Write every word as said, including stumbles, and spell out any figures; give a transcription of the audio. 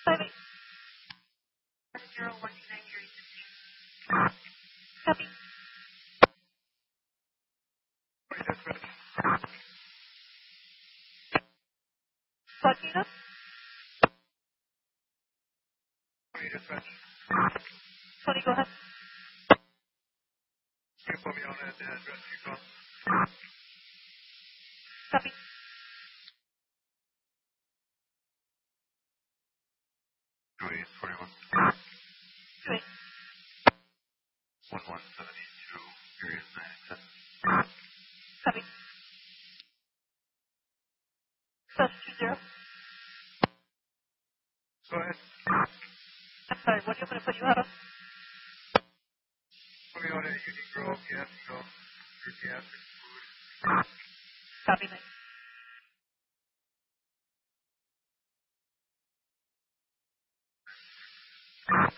five eight zero one nine three sixteen. Copy. Latino. Tony, go ahead. Can you put me on that address you called? Copy. two eight forty-one. two eight. one one seventy-two, period nine ten. Copy. Slash two zero. Go ahead. I'm sorry, what do you want me to put you out of? Put me on at Union Grove, gas and go. Your gas and food. Copy, mate.